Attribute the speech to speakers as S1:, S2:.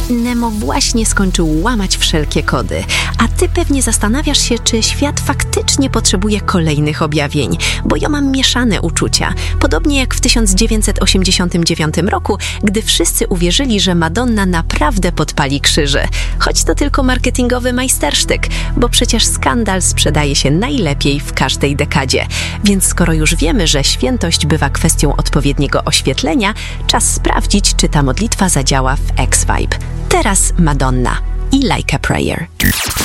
S1: Nemo właśnie skończył łamać wszelkie kody, a ty pewnie zastanawiasz się, czy świat faktycznie potrzebuje kolejnych objawień, bo ja mam mieszane uczucia. Podobnie jak w 1989 roku, gdy wszyscy uwierzyli, że Madonna naprawdę podpali krzyże. Choć to tylko marketingowy majstersztyk, bo przecież skandal sprzedaje się najlepiej w każdej dekadzie. Więc skoro już wiemy, że świętość bywa kwestią odpowiedniego oświetlenia, czas sprawdzić, czy ta modlitwa zadziała w X-Vibe. Teraz Madonna i Like a Prayer.